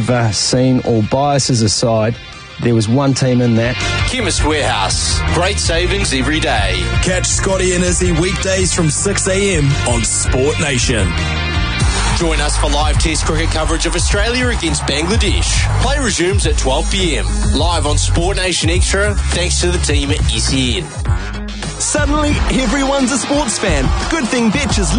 seen, all biases aside, there was one team in that. Chemist Warehouse. Great savings every day. Catch Scotty and Izzy weekdays from 6 a.m. on Sport Nation. Join us for live Test cricket coverage of Australia against Bangladesh. Play resumes at 12 p.m. Live on Sport Nation Extra, thanks to the team at SEN. Suddenly, everyone's a sports fan. Good thing Betches